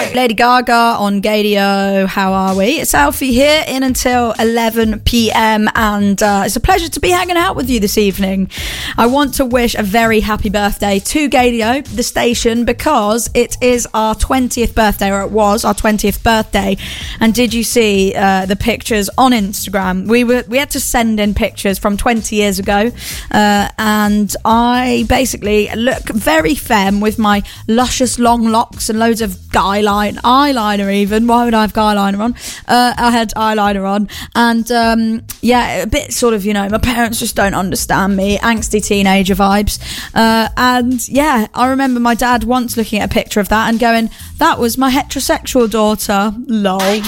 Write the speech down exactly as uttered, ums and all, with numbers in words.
Lady Gaga on Gadio. How are we? It's Alfie here, in until eleven p.m, and uh, it's a pleasure to be hanging out with you this evening. I want to wish a very happy birthday to Gadio, the station, because it is our twentieth birthday, or it was our twentieth birthday. And did you see uh, the pictures on Instagram? We were we had to send in pictures from twenty years ago, uh, and I basically look very femme with my luscious long locks and loads of guy-line, eyeliner even. Why would I have guy liner on? Uh, I had eyeliner on, and um, yeah, a bit sort of, you know, my parents just don't understand me, angsty teenager vibes. Uh, and yeah, I remember my dad once looking at a picture of that and going, "That was my heterosexual daughter." Lol.